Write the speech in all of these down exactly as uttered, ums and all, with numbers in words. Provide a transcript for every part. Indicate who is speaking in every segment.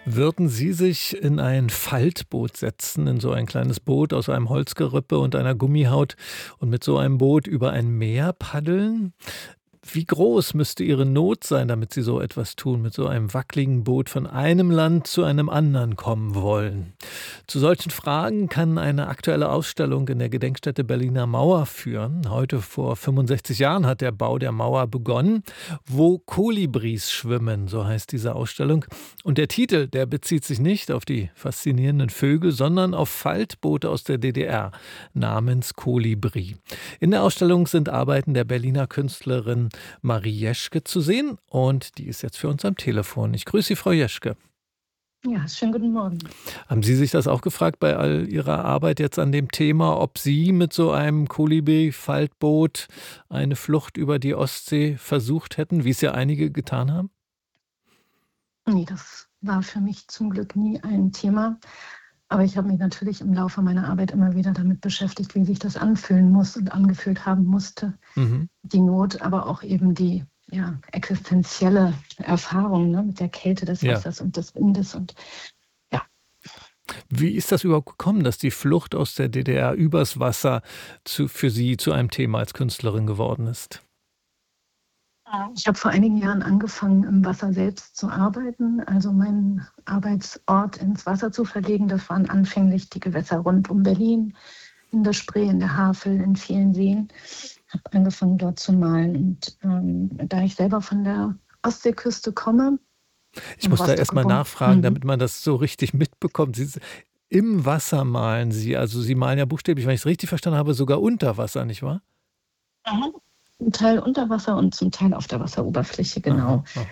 Speaker 1: Würden Sie sich in ein Faltboot setzen, in so ein kleines Boot aus einem Holzgerippe und einer Gummihaut und mit so einem Boot über ein Meer paddeln? Wie groß müsste Ihre Not sein, damit Sie so etwas tun, mit so einem wackligen Boot von einem Land zu einem anderen kommen wollen? Zu solchen Fragen kann eine aktuelle Ausstellung in der Gedenkstätte Berliner Mauer führen. Heute vor fünfundsechzig Jahren hat der Bau der Mauer begonnen. Wo Kolibris schwimmen, so heißt diese Ausstellung. Und der Titel, der bezieht sich nicht auf die faszinierenden Vögel, sondern auf Faltboote aus der D D R namens Kolibri. In der Ausstellung sind Arbeiten der Berliner Künstlerin Marie Jeschke zu sehen und die ist jetzt für uns am Telefon. Ich grüße Sie, Frau Jeschke.
Speaker 2: Ja, schönen guten Morgen.
Speaker 1: Haben Sie sich das auch gefragt bei all Ihrer Arbeit jetzt an dem Thema, ob Sie mit so einem Kolibri-Faltboot eine Flucht über die Ostsee versucht hätten, wie es ja einige getan haben?
Speaker 2: Ne, das war für mich zum Glück nie ein Thema. Aber ich habe mich natürlich im Laufe meiner Arbeit immer wieder damit beschäftigt, wie sich das anfühlen muss und angefühlt haben musste.
Speaker 1: Mhm.
Speaker 2: Die Not, aber auch eben die, ja, existenzielle Erfahrung, ne, mit der Kälte des
Speaker 1: Ja.
Speaker 2: Wassers und des Windes und ja.
Speaker 1: Wie ist das überhaupt gekommen, dass die Flucht aus der D D R übers Wasser zu für Sie zu einem Thema als Künstlerin geworden ist?
Speaker 2: Ich habe vor einigen Jahren angefangen, im Wasser selbst zu arbeiten, also meinen Arbeitsort ins Wasser zu verlegen. Das waren anfänglich die Gewässer rund um Berlin, in der Spree, in der Havel, in vielen Seen. Habe angefangen, dort zu malen. Und ähm, da ich selber von der Ostseeküste komme,
Speaker 1: Ich
Speaker 2: in
Speaker 1: muss da
Speaker 2: Rostock
Speaker 1: erst mal
Speaker 2: geboren.
Speaker 1: nachfragen,
Speaker 2: Mhm.
Speaker 1: damit man das so richtig mitbekommt. Sie s Im Wasser malen Sie, also Sie malen ja buchstäblich, wenn ich's richtig verstanden habe, sogar unter Wasser, nicht wahr?
Speaker 2: Mhm. Zum Teil unter Wasser und zum Teil auf der Wasseroberfläche, genau.
Speaker 1: Aha, aha.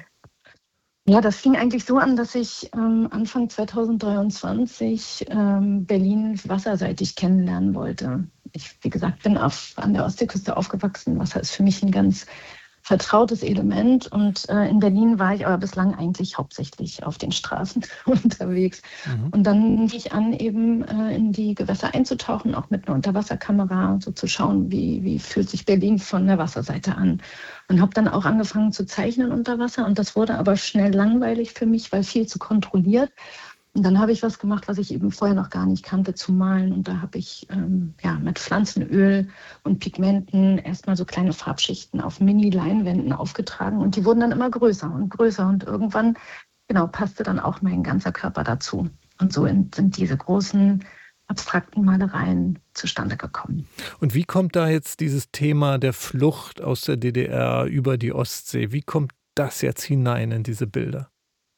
Speaker 2: Ja, das fing eigentlich so an, dass ich ähm, Anfang zweitausenddreiundzwanzig ähm, Berlin wasserseitig kennenlernen wollte. Ich, wie gesagt, bin auf, an der Ostseeküste aufgewachsen. Wasser ist für mich ein ganz vertrautes Element. Und äh, in Berlin war ich aber bislang eigentlich hauptsächlich auf den Straßen unterwegs.
Speaker 1: Mhm.
Speaker 2: Und dann fing ich an, eben äh, in die Gewässer einzutauchen, auch mit einer Unterwasserkamera, so zu schauen, wie, wie fühlt sich Berlin von der Wasserseite an. Und habe dann auch angefangen zu zeichnen unter Wasser. Und das wurde aber schnell langweilig für mich, weil viel zu kontrolliert. Und dann habe ich was gemacht, was ich eben vorher noch gar nicht kannte, zu malen. Und da habe ich ähm, ja, mit Pflanzenöl und Pigmenten erstmal so kleine Farbschichten auf Mini-Leinwänden aufgetragen. Und die wurden dann immer größer und größer. Und irgendwann, genau, passte dann auch mein ganzer Körper dazu. Und so sind diese großen abstrakten Malereien zustande gekommen.
Speaker 1: Und wie kommt da jetzt dieses Thema der Flucht aus der D D R über die Ostsee, wie kommt das jetzt hinein in diese Bilder?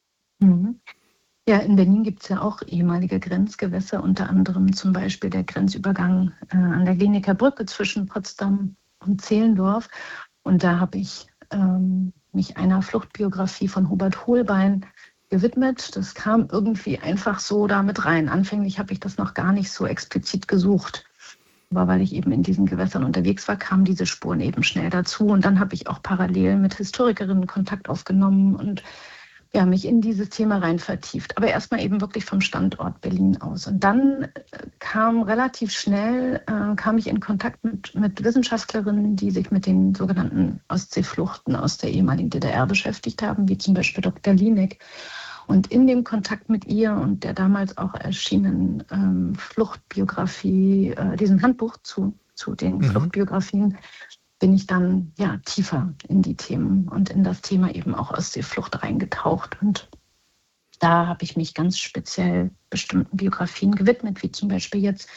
Speaker 2: Mhm. Ja, in Berlin gibt es ja auch ehemalige Grenzgewässer, unter anderem zum Beispiel der Grenzübergang äh, an der Glienicker Brücke zwischen Potsdam und Zehlendorf. Und da habe ich ähm, mich einer Fluchtbiografie von Hubert Holbein gewidmet. Das kam irgendwie einfach so da mit rein. Anfänglich habe ich das noch gar nicht so explizit gesucht. Aber weil ich eben in diesen Gewässern unterwegs war, kamen diese Spuren eben schnell dazu. Und dann habe ich auch parallel mit Historikerinnen Kontakt aufgenommen und ja, mich in dieses Thema rein vertieft. Aber erstmal eben wirklich vom Standort Berlin aus. Und dann äh, kam relativ schnell, äh, kam ich in Kontakt mit, mit Wissenschaftlerinnen, die sich mit den sogenannten Ostseefluchten aus der ehemaligen D D R beschäftigt haben, wie zum Beispiel Doktor Lienek. Und in dem Kontakt mit ihr und der damals auch erschienenen ähm, Fluchtbiografie, äh, diesem Handbuch zu, zu den
Speaker 1: Mhm.
Speaker 2: Fluchtbiografien, bin ich dann ja tiefer in die Themen und in das Thema eben auch Ostseeflucht reingetaucht. Und da habe ich mich ganz speziell bestimmten Biografien gewidmet, wie zum Beispiel jetzt